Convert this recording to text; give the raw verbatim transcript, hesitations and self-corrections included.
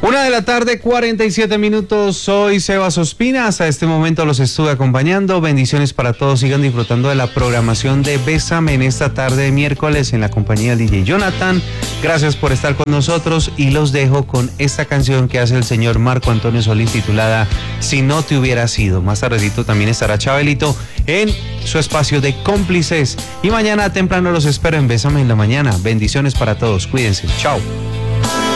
Una de la tarde, cuarenta y siete minutos. Soy Sebas Ospina. Hasta este momento los estuve acompañando. Bendiciones para todos. Sigan disfrutando de la programación de Bésame en esta tarde de miércoles en la compañía del D J Jonathan. Gracias por estar con nosotros y los dejo con esta canción que hace el señor Marco Antonio Solís titulada Si no te hubiera sido. Más tardecito también estará Chabelito en su espacio de cómplices. Y mañana temprano los espero en Bésame en la mañana. Bendiciones para todos. Cuídense. Chao.